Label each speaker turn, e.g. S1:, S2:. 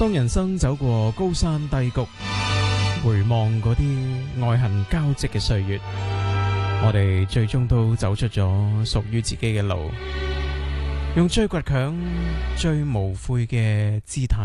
S1: 當人生走過高山低谷，回望嗰啲愛恨交織嘅歲月，我哋最終都走出咗屬於自己嘅路，用最倔強、最無悔嘅姿態